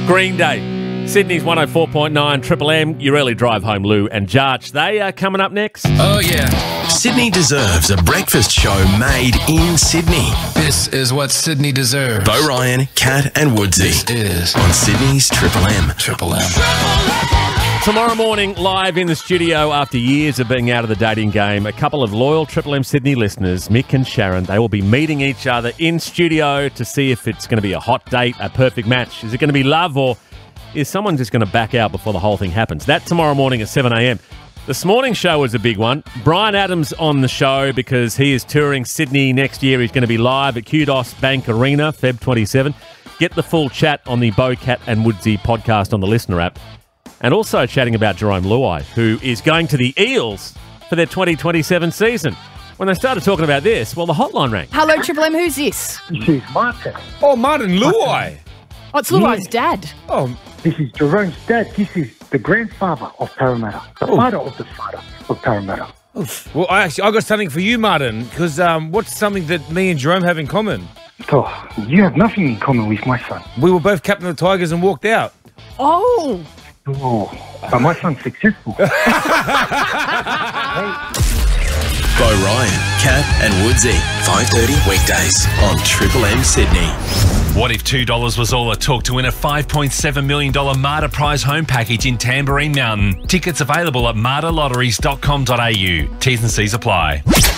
Green Day. Sydney's 104.9 Triple M. Your early drive home, Lou and Jarch. They are coming up next. Oh, yeah. Sydney deserves a breakfast show made in Sydney. This is what Sydney deserves. Bo Ryan, Kat and Woodsy. This is on Sydney's Triple M. Triple M. Tomorrow morning, live in the studio after years of being out of the dating game, a couple of loyal Triple M Sydney listeners, Mick and Sharon, they will be meeting each other in studio to see if it's going to be a hot date, a perfect match. Is it going to be love, or is someone just going to back out before the whole thing happens? That tomorrow morning at 7 a.m. This morning's show was a big one. Brian Adams on the show because he is touring Sydney next year. He's going to be live at Kudos Bank Arena, Feb 27. Get the full chat on the Bo, Cat and Woodsy podcast on the Listener app. And also chatting about Jerome Luai, who is going to the Eels for their 2027 season. When they started talking about this, well, the hotline rang. Hello, Triple M. Who's this? This is Martin. Oh, Martin Luai. Oh, it's Luai's dad. Oh, This is Jerome's dad. This is the grandfather of Parramatta. The father of the father of Parramatta. well, I got something for you, Martin, because what's something that me and Jerome have in common? Oh, you have nothing in common with my son. We were both captain of the Tigers and walked out. Oh. Oh, but my son's successful. Bo Ryan, Kat and Woodsy. 5:30 weekdays on Triple M Sydney. What if $2 was all it took to win a $5.7 million Marta prize home package in Tamborine Mountain? Tickets available at martalotteries.com.au. T's and C's apply.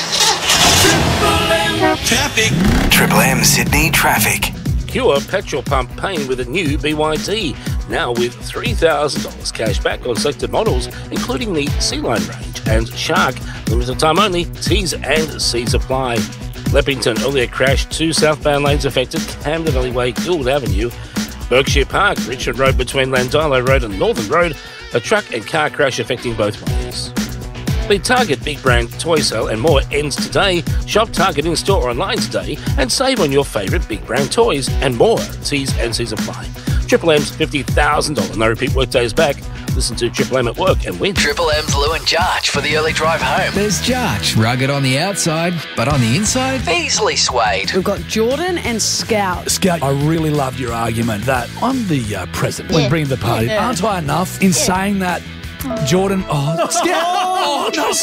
Traffic. Triple M Sydney traffic. Cure petrol pump pain with a new BYD, now with $3,000 cash back on selected models, including the Sea-Line range and Shark. Limited time only, T's and C's apply. Leppington earlier crash, 2 southbound lanes affected, Camden Alleyway, Gould Avenue. Berkshire Park, Richmond Road between Landilo Road and Northern Road, a truck and car crash affecting both ways. The Target Big Brand Toy Sale and more ends today. Shop Target in-store or online today and save on your favourite Big Brand toys and more. T's and C's apply. Triple M's $50,000 no repeat workdays back. Listen to Triple M at work and win. Triple M's Lou and Jarch for the early drive home. There's Jarch, rugged on the outside, but on the inside, Easily swayed. We've got Jordan and Scout. Scout, I really loved your argument that I'm the president when bringing the party. Yeah. Aren't I enough in saying that, Jordan? Oh, Scout! Oh, no,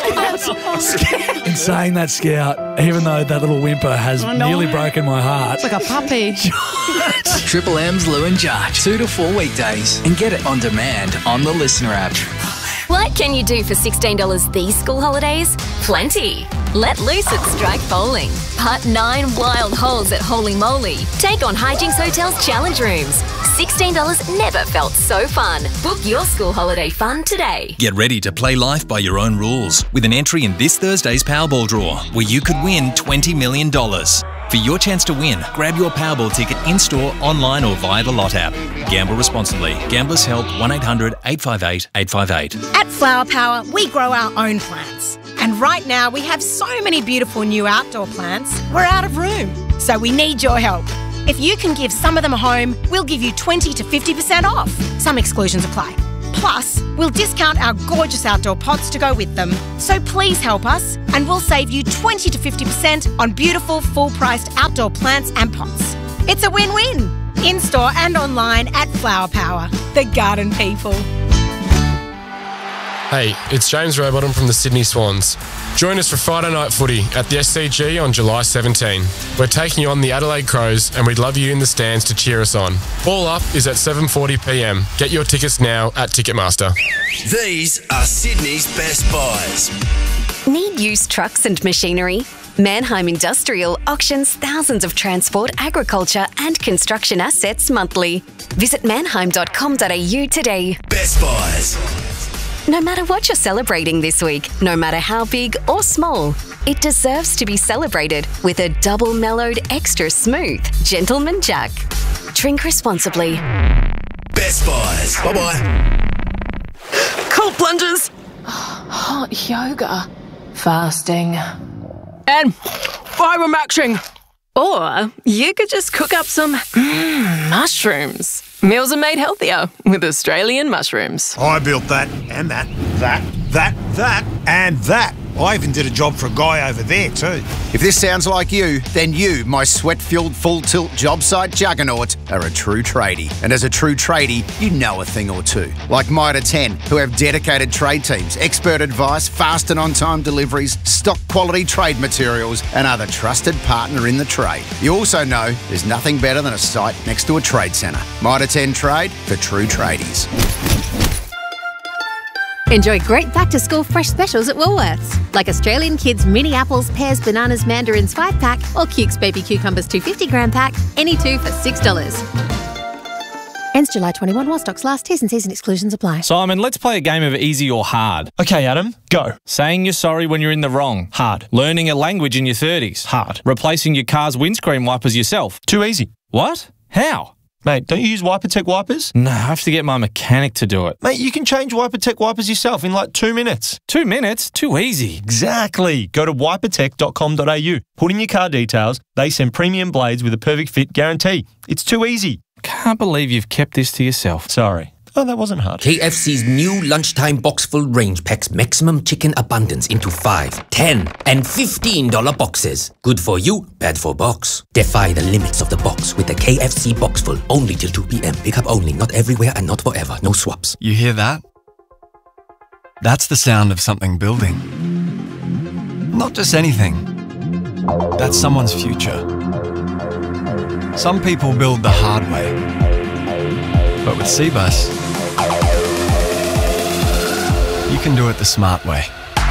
Scout! In saying that, Scout, even though that little whimper has nearly broken my heart. It's like a puppy. Triple M's Lou and Jarch, 2 to 4 weekdays, and get it on demand on the Listener app. What can you do for $16 these school holidays? Plenty. Let loose at Strike Bowling. Putt 9 wild holes at Holy Moly. Take on Hijinks Hotel's challenge rooms. $16 never felt so fun. Book your school holiday fun today. Get ready to play life by your own rules with an entry in this Thursday's Powerball draw, where you could win $20 million. For your chance to win, grab your Powerball ticket in-store, online or via the Lot app. Gamble responsibly. Gamblers Help 1-800-858-858. At Flower Power, we grow our own plants. And right now, we have so many beautiful new outdoor plants, we're out of room. So we need your help. If you can give some of them a home, we'll give you 20 to 50% off. Some exclusions apply. Plus, we'll discount our gorgeous outdoor pots to go with them. So please help us, and we'll save you 20 to 50% on beautiful, full-priced outdoor plants and pots. It's a win-win. In-store and online at Flower Power, the garden people. Hey, it's James Rowbottom from the Sydney Swans. Join us for Friday night footy at the SCG on July 17. We're taking on the Adelaide Crows and we'd love you in the stands to cheer us on. All up is at 7:40pm. Get your tickets now at Ticketmaster. These are Sydney's best buys. Need used trucks and machinery? Mannheim Industrial auctions thousands of transport, agriculture and construction assets monthly. Visit mannheim.com.au today. Best buys. No matter what you're celebrating this week, no matter how big or small, it deserves to be celebrated with a double mellowed, extra smooth Gentleman Jack. Drink responsibly. Best buys. Bye-bye. Cold plunges. Hot yoga. Fasting. And fibre-maxing. Or you could just cook up some mushrooms. Meals are made healthier with Australian mushrooms. I built that, and that, and that. I even did a job for a guy over there too. If this sounds like you, then you, my sweat-filled full-tilt job site juggernaut, are a true tradie. And as a true tradie, you know a thing or two. Like Mitre 10, who have dedicated trade teams, expert advice, fast and on-time deliveries, stock quality trade materials, and are the trusted partner in the trade. You also know there's nothing better than a site next to a trade centre. Mitre 10 Trade for true tradies. Enjoy great back-to-school fresh specials at Woolworths, like Australian Kids mini apples, pears, bananas, mandarins 5-pack or Cuke's baby cucumbers 250-gram pack, any two for $6. Ends July 21 while stocks last. T's and C's and exclusions apply. Simon, let's play a game of easy or hard. Okay, Adam, go. Saying you're sorry when you're in the wrong. Hard. Learning a language in your 30s. Hard. Replacing your car's windscreen wipers yourself. Too easy. What? How? Mate, don't you use WiperTech wipers? No, I have to get my mechanic to do it. Mate, you can change WiperTech wipers yourself in like 2 minutes. 2 minutes? Too easy. Exactly. Go to wipertech.com.au. Put in your car details. They send premium blades with a perfect fit guarantee. It's too easy. Can't believe you've kept this to yourself. Sorry. Oh, that wasn't hard. KFC's new lunchtime box full range packs maximum chicken abundance into 5, 10, and $15 boxes. Good for you, bad for box. Defy the limits of the box with the KFC box full. Only till 2 p.m. Pick up only, not everywhere and not forever. No swaps. You hear that? That's the sound of something building. Not just anything. That's someone's future. Some people build the hard way. But with Cbus, you can do it the smart way.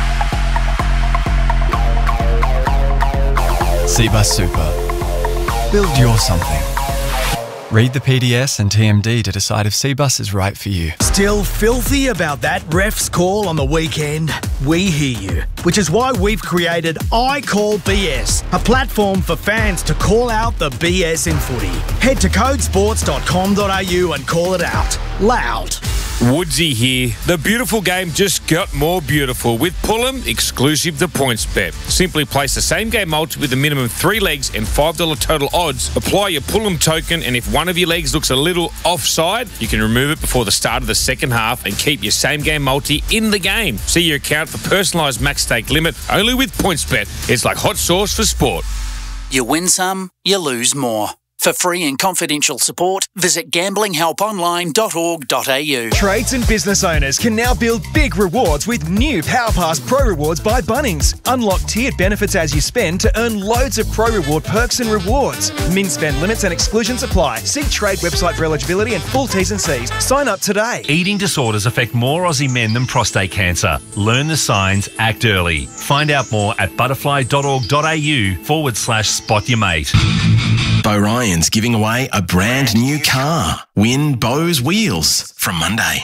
Cbus Super. Build your something. Read the PDS and TMD to decide if Cbus is right for you. Still filthy about that ref's call on the weekend? We hear you, which is why we've created I Call BS, a platform for fans to call out the BS in footy. Head to codesports.com.au and call it out loud. Woodsy here. The beautiful game just got more beautiful with Pullum exclusive to PointsBet. Simply place the same game multi with a minimum 3 legs and $5 total odds. Apply your Pullum token, and if one of your legs looks a little offside, you can remove it before the start of the second half and keep your same game multi in the game. See your account for personalised max stake limit only with PointsBet. It's like hot sauce for sport. You win some, you lose more. For free and confidential support, visit gamblinghelponline.org.au. Trades and business owners can now build big rewards with new PowerPass Pro Rewards by Bunnings. Unlock tiered benefits as you spend to earn loads of Pro Reward perks and rewards. Min spend limits and exclusions apply. See trade website for eligibility and full T's and C's. Sign up today. Eating disorders affect more Aussie men than prostate cancer. Learn the signs, act early. Find out more at butterfly.org.au/spot your mate. Bo Ryan's giving away a brand new car. Win Bo's Wheels from Monday.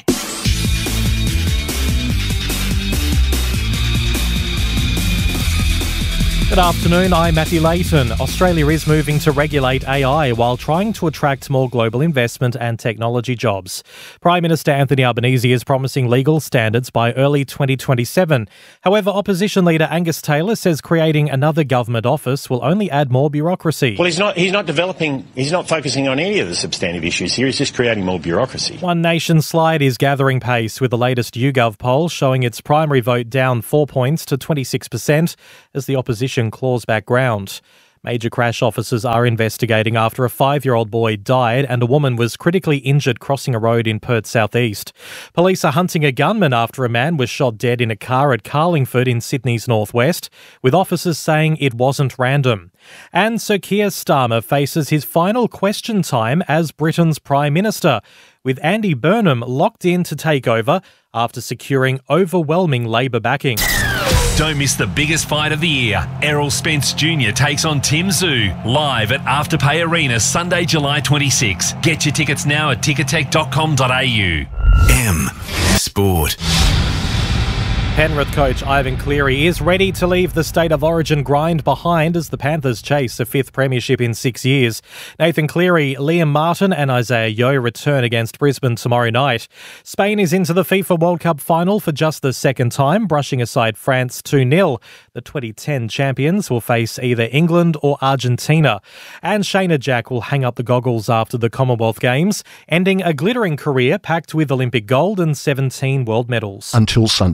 Good afternoon, I'm Matthew Layton. Australia is moving to regulate AI while trying to attract more global investment and technology jobs. Prime Minister Anthony Albanese is promising legal standards by early 2027. However, opposition leader Angus Taylor says creating another government office will only add more bureaucracy. Well, he's not focusing on any of the substantive issues here. He's just creating more bureaucracy. One Nation slide is gathering pace with the latest YouGov poll showing its primary vote down 4 points to 26% as the opposition claws back ground. Major crash officers are investigating after a 5-year-old boy died and a woman was critically injured crossing a road in Perth southeast. Police are hunting a gunman after a man was shot dead in a car at Carlingford in Sydney's northwest, with officers saying it wasn't random. And Sir Keir Starmer faces his final question time as Britain's Prime Minister, with Andy Burnham locked in to take over after securing overwhelming Labor backing. Don't miss the biggest fight of the year. Errol Spence Jr. takes on Tim Tszyu live at Afterpay Arena Sunday, July 26. Get your tickets now at ticketek.com.au. M Sport. Penrith coach Ivan Cleary is ready to leave the State of Origin grind behind as the Panthers chase a 5th premiership in 6 years. Nathan Cleary, Liam Martin and Isaiah Yeo return against Brisbane tomorrow night. Spain is into the FIFA World Cup final for just the second time, brushing aside France 2-0. The 2010 champions will face either England or Argentina. And Shayna Jack will hang up the goggles after the Commonwealth Games, ending a glittering career packed with Olympic gold and 17 world medals. Until Sunday. Buy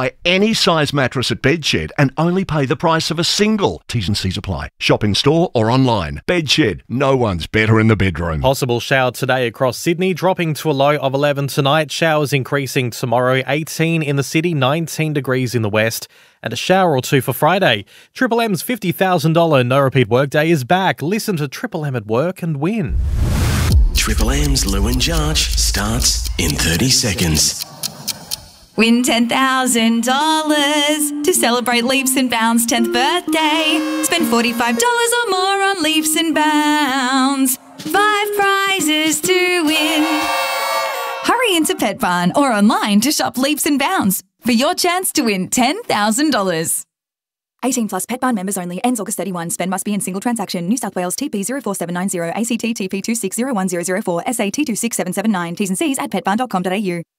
buy any size mattress at Bedshed and only pay the price of a single. T's and C's apply. Shop in store or online. Bedshed. No one's better in the bedroom. Possible shower today across Sydney, dropping to a low of 11 tonight. Showers increasing tomorrow, 18 in the city, 19 degrees in the west, and a shower or two for Friday. Triple M's $50,000 no repeat workday is back. Listen to Triple M at work and win. Triple M's Lou and Jarch starts in 30 seconds. Win $10,000 to celebrate Leaps and Bounds' 10th birthday. Spend $45 or more on Leaps and Bounds. 5 prizes to win. Hurry into Pet Barn or online to shop Leaps and Bounds for your chance to win $10,000. 18 plus Pet Barn members only. Ends August 31. Spend must be in single transaction. New South Wales TP 04790 ACT TP 260104 SAT 26779. T's and C's at petbarn.com.au.